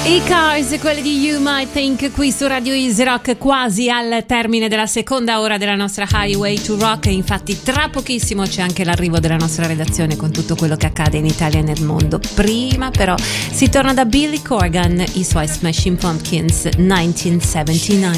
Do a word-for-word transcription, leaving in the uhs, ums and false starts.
I Cars, quelli di You Might Think, qui su Radio Easy Rock, quasi al termine della seconda ora della nostra Highway to Rock. Infatti tra pochissimo c'è anche l'arrivo della nostra redazione con tutto quello che accade in Italia e nel mondo. Prima però si torna da Billy Corgan, i suoi Smashing Pumpkins millenovecentosettantanove.